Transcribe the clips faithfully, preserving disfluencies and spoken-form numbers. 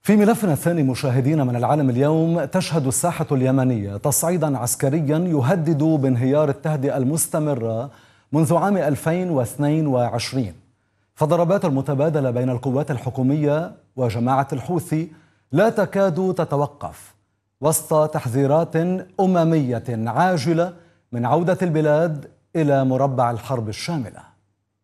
في ملفنا الثاني مشاهدينا من العالم اليوم، تشهد الساحة اليمنية تصعيدا عسكريا يهدد بانهيار التهدئة المستمرة منذ عام ألفين واثنين وعشرين. فالضربات المتبادلة بين القوات الحكومية وجماعة الحوثي لا تكاد تتوقف وسط تحذيرات أممية عاجلة من عودة البلاد إلى مربع الحرب الشاملة.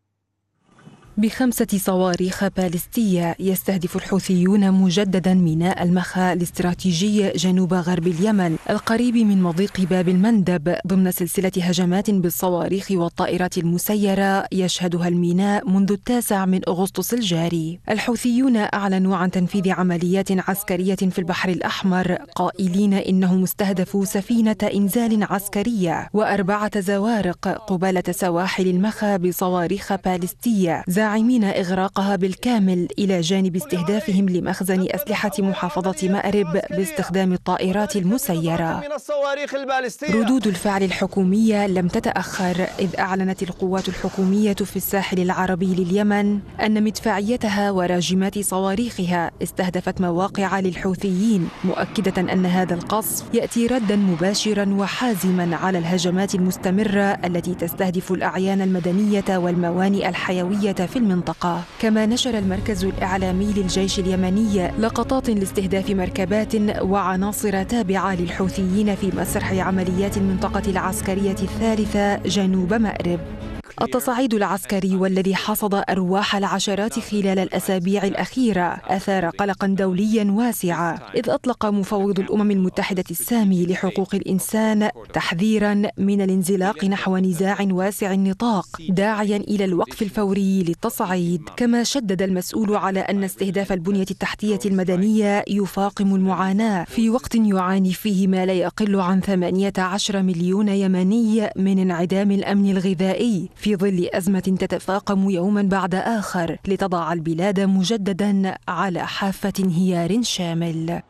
بخمسة صواريخ باليستية يستهدف الحوثيون مجددا ميناء المخا الاستراتيجي جنوب غرب اليمن القريب من مضيق باب المندب ضمن سلسلة هجمات بالصواريخ والطائرات المسيرة يشهدها الميناء منذ التاسع من أغسطس الجاري. الحوثيون أعلنوا عن تنفيذ عمليات عسكرية في البحر الأحمر قائلين إنهم استهدفوا سفينة إنزال عسكرية وأربعة زوارق قبالة سواحل المخا بصواريخ باليستية، زاعمين إغراقها بالكامل إلى جانب استهدافهم لمخزن أسلحة محافظة مأرب باستخدام الطائرات المسيرة. ردود الفعل الحكومية لم تتأخر، إذ أعلنت القوات الحكومية في الساحل العربي لليمن أن مدفعيتها وراجمات صواريخها استهدفت مواقع للحوثيين، مؤكدة أن هذا القصف يأتي ردا مباشرا وحازما على الهجمات المستمرة التي تستهدف الأعيان المدنية والموانئ الحيوية في المنطقة. كما نشر المركز الإعلامي للجيش اليمني لقطات لاستهداف مركبات وعناصر تابعة للحوثيين في مسرح عمليات المنطقة العسكرية الثالثة جنوب مأرب. التصعيد العسكري والذي حصد أرواح العشرات خلال الأسابيع الأخيرة أثار قلقا دوليا واسعا، إذ أطلق مفوض الأمم المتحدة السامي لحقوق الإنسان تحذيرا من الانزلاق نحو نزاع واسع النطاق، داعيا إلى الوقف الفوري للتصعيد. كما شدد المسؤول على أن استهداف البنية التحتية المدنية يفاقم المعاناة في وقت يعاني فيه ما لا يقل عن ثمانية عشر مليون يمني من انعدام الأمن الغذائي في ظل أزمة تتفاقم يوما بعد آخر لتضع البلاد مجددا على حافة انهيار شامل.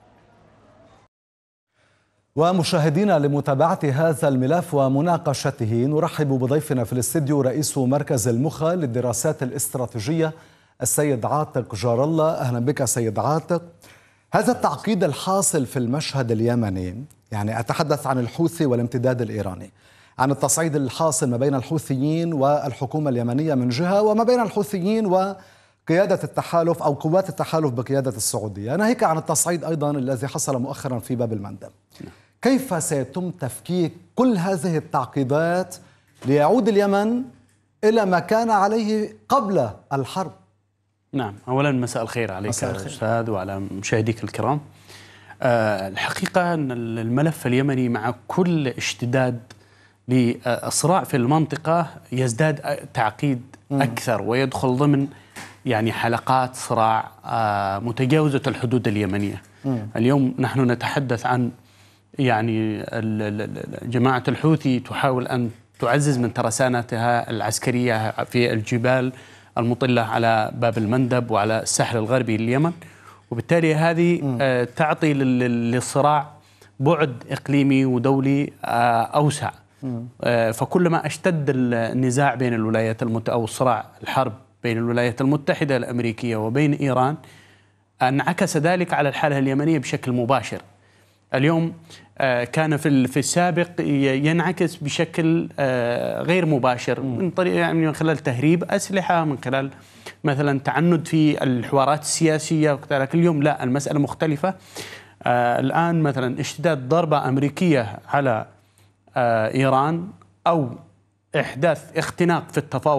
ومشاهدينا، لمتابعة هذا الملف ومناقشته نرحب بضيفنا في الاستديو رئيس مركز المخا للدراسات الاستراتيجية السيد عاتق جار الله. أهلا بك سيد عاتق. هذا التعقيد الحاصل في المشهد اليمني، يعني أتحدث عن الحوثي والامتداد الإيراني، عن التصعيد الحاصل ما بين الحوثيين والحكومة اليمنية من جهة، وما بين الحوثيين وقيادة التحالف أو قوات التحالف بقيادة السعودية، ناهيك عن التصعيد أيضا الذي حصل مؤخرا في باب المندب. كيف سيتم تفكيك كل هذه التعقيدات ليعود اليمن إلى ما كان عليه قبل الحرب؟ نعم، أولا مساء الخير عليك أستاذ وعلى مشاهديك الكرام. أه الحقيقة أن الملف اليمني مع كل اشتداد للصراع في المنطقة يزداد تعقيد أكثر ويدخل ضمن يعني حلقات صراع متجاوزة الحدود اليمنية. اليوم نحن نتحدث عن يعني جماعة الحوثي تحاول أن تعزز من ترسانتها العسكرية في الجبال المطلة على باب المندب وعلى الساحل الغربي لليمن، وبالتالي هذه تعطي للصراع بعد إقليمي ودولي أوسع. فكلما اشتد النزاع بين الولايات المتحدة أو الصراع الحرب بين الولايات المتحدة الأمريكية وبين إيران، انعكس ذلك على الحالة اليمنية بشكل مباشر. اليوم كان في في السابق ينعكس بشكل غير مباشر من طريق يعني من خلال تهريب أسلحة، من خلال مثلا تعنت في الحوارات السياسية وكذلك. اليوم لا، المسألة مختلفة. الآن مثلا اشتداد ضربة أمريكية على إيران أو إحداث اختناق في التفاوض